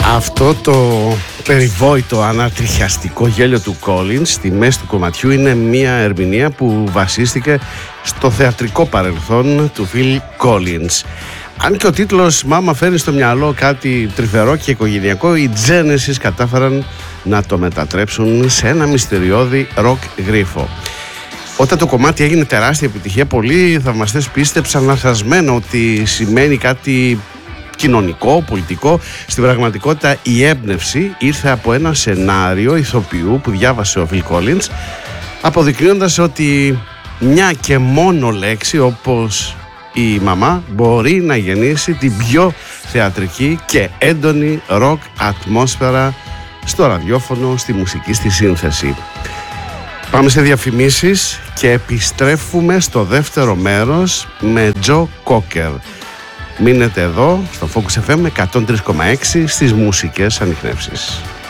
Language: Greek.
Αυτό το περιβόητο ανατριχιαστικό γέλιο του Collins στη μέση του κομματιού είναι μια ερμηνεία που βασίστηκε στο θεατρικό παρελθόν του Phil Collins. Αν και ο τίτλος «Μάμα» φέρνει στο μυαλό κάτι τρυφερό και οικογενειακό, οι Genesis κατάφεραν να το μετατρέψουν σε ένα μυστηριώδη ροκ γρίφο. Όταν το κομμάτι έγινε τεράστια επιτυχία, πολλοί θαυμαστές πίστεψαν λανθασμένο ότι σημαίνει κάτι κοινωνικό, πολιτικό. Στην πραγματικότητα η έμπνευση ήρθε από ένα σενάριο ηθοποιού που διάβασε ο Phil Collins, αποδεικνύοντας ότι μια και μόνο λέξη όπως η μαμά μπορεί να γεννήσει την πιο θεατρική και έντονη ροκ ατμόσφαιρα στο ραδιόφωνο, στη μουσική, στη σύνθεση. Πάμε σε διαφημίσεις και επιστρέφουμε στο δεύτερο μέρος με Joe Cocker. Μείνετε εδώ στο Focus FM 103,6 στις μουσικές ανιχνεύσεις.